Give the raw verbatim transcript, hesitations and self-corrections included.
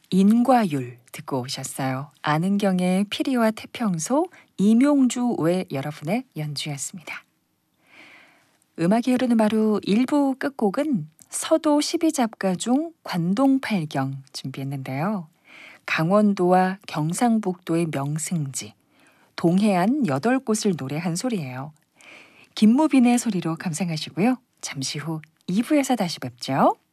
인과율 듣고 오셨어요. 안은경의 피리와 태평소, 이명주 외 여러분의 연주였습니다. 음악이 흐르는 바로 일 부 끝곡은 서도 십이 잡가 중 관동팔경 준비했는데요. 강원도와 경상북도의 명승지, 동해안 여덟 곳을 노래한 소리예요. 김무빈의 소리로 감상하시고요. 잠시 후 이 부에서 다시 뵙죠.